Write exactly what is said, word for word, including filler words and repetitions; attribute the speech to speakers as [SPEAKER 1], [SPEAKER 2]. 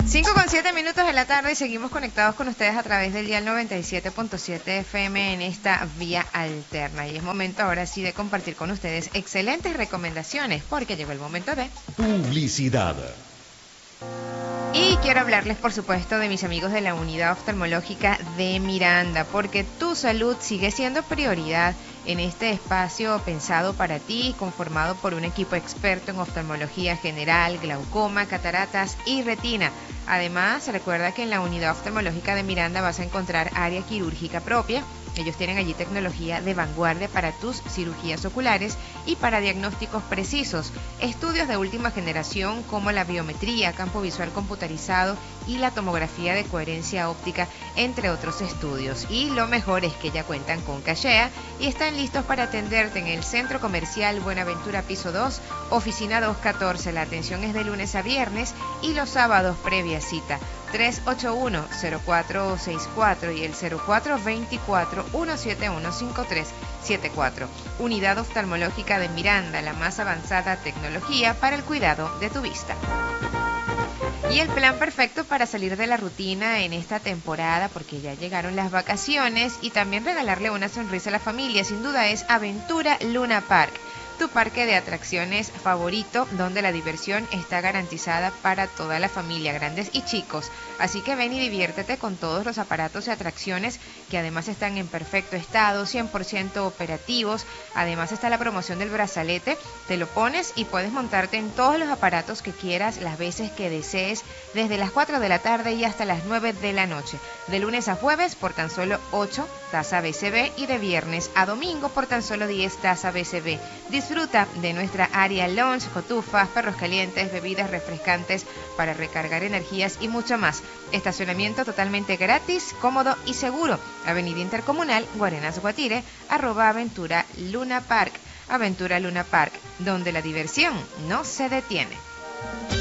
[SPEAKER 1] cinco con siete minutos de la tarde y seguimos conectados con ustedes a través del dial noventa y siete punto siete F M en esta vía alterna. Y es momento ahora sí de compartir con ustedes excelentes recomendaciones, porque llegó el momento de
[SPEAKER 2] publicidad.
[SPEAKER 1] Y quiero hablarles, por supuesto, de mis amigos de la Unidad Oftalmológica de Miranda, porque tu salud sigue siendo prioridad en este espacio pensado para ti, conformado por un equipo experto en oftalmología general, glaucoma, cataratas y retina. Además, recuerda que en la Unidad Oftalmológica de Miranda vas a encontrar área quirúrgica propia. Ellos tienen allí tecnología de vanguardia para tus cirugías oculares y para diagnósticos precisos, estudios de última generación como la biometría, campo visual computarizado y la tomografía de coherencia óptica, entre otros estudios. Y lo mejor es que ya cuentan con cachea y están listos para atenderte en el Centro Comercial Buenaventura Piso dos, Oficina doscientos catorce. La atención es de lunes a viernes y los sábados previa cita. tres ocho uno, cero cuatro seis cuatro y el cero cuatro dos cuatro, uno siete uno cinco tres siete cuatro. Unidad Oftalmológica de Miranda, la más avanzada tecnología para el cuidado de tu vista. Y el plan perfecto para salir de la rutina en esta temporada, porque ya llegaron las vacaciones, y también regalarle una sonrisa a la familia, sin duda es Aventura Luna Park, tu parque de atracciones favorito, donde la diversión está garantizada para toda la familia, grandes y chicos. Así que ven y diviértete con todos los aparatos y atracciones que además están en perfecto estado, cien por ciento operativos. Además está la promoción del brazalete, te lo pones y puedes montarte en todos los aparatos que quieras, las veces que desees, desde las cuatro de la tarde y hasta las nueve de la noche. De lunes a jueves por tan solo ocho tasa B C B y de viernes a domingo por tan solo diez tasa B C B. Disfruta de nuestra área lounge, cotufas, perros calientes, bebidas refrescantes para recargar energías y mucho más. Estacionamiento totalmente gratis, cómodo y seguro. Avenida Intercomunal, Guarenas Guatire, arroba Aventura Luna Park. Aventura Luna Park, donde la diversión no se detiene.